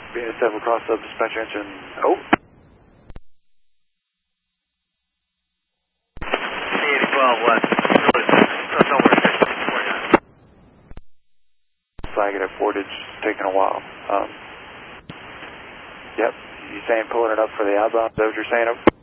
Venus 7 across sub dispatcher engine. Oh. C-8012 left. Flag it at Portage, taking a while. Yep. You saying pulling it up for the outbound? Is that what you're saying?